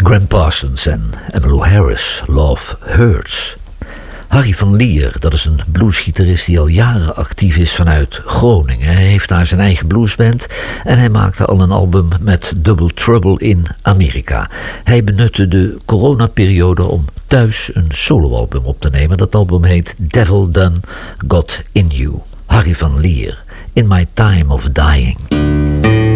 Graham Parsons en Emmylou Harris, Love Hurts. Harry van Lier, dat is een bluesgitarist die al jaren actief is vanuit Groningen. Hij heeft daar zijn eigen bluesband en hij maakte al een album met Double Trouble in Amerika. Hij benutte de coronaperiode om thuis een soloalbum op te nemen. Dat album heet Devil Done Got In You. Harry van Lier, In My Time of Dying.